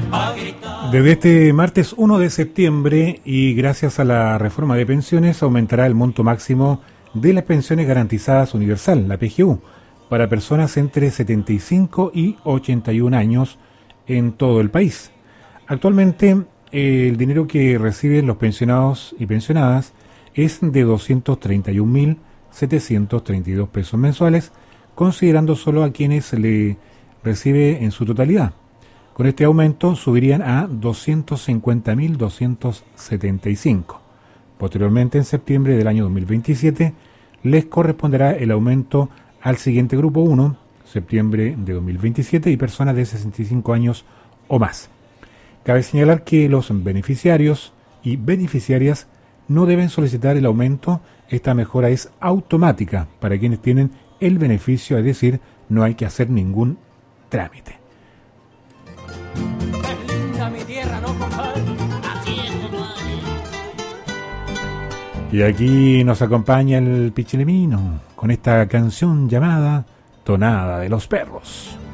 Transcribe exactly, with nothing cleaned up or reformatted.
Desde este martes uno de septiembre y gracias a la reforma de pensiones aumentará el monto máximo de las pensiones garantizadas universal, la P G U, para personas entre setenta y cinco y ochenta y un años en todo el país. Actualmente eh, el dinero que reciben los pensionados y pensionadas es de doscientos treinta y un mil setecientos treinta y dos pesos mensuales, considerando solo a quienes se le recibe en su totalidad. Con este aumento subirían a doscientos cincuenta mil doscientos setenta y cinco. Posteriormente, en septiembre del año dos mil veintisiete, les corresponderá el aumento al siguiente grupo uno, septiembre de dos mil veintisiete, y personas de sesenta y cinco años o más. Cabe señalar que los beneficiarios y beneficiarias no deben solicitar el aumento. Esta mejora es automática para quienes tienen el beneficio, es decir, no hay que hacer ningún trámite. Es linda mi tierra, ¿no, compadre? Así es, compadre. Y aquí nos acompaña el Pichilemino con esta canción llamada Tonada de los Perros.